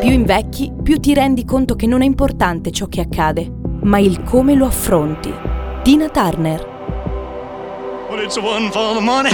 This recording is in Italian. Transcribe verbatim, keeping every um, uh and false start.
Più invecchi, più ti rendi conto che non è importante ciò che accade, ma il come lo affronti. Tina Turner. Well, it's one for the money.